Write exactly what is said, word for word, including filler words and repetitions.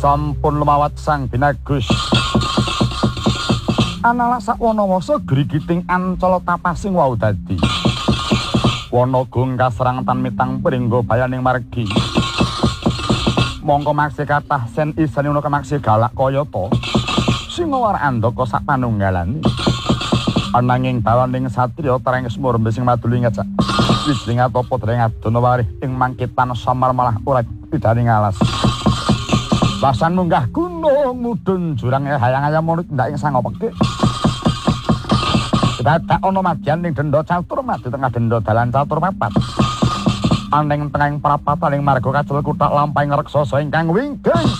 sampun lumawat sang binagus. Analak sak wana-wasa grigiting ancala tapasing wau dadi. Wanagung kasrang tan mitang pringgo bayaning margi. Mongko maksih kathah sen isane ana kemaksih galak kaya ta. Sing war andaka sak panunggalan. Ananging bawaning satriya tereng semur sing maduli ngajak. Wijing atapa dereng adono warih ing mangkitan samar malah ora pidani ngalas. Lasan munggah gunung mudhun jurang hayang-hayang murid ndak ing sangopeke. Dadak ana madyan ning denda catur mati tengah denda dalan catur papat. Aneng tengahing prapataning marga kacel kuthak lampahing reksasa ingkang winggih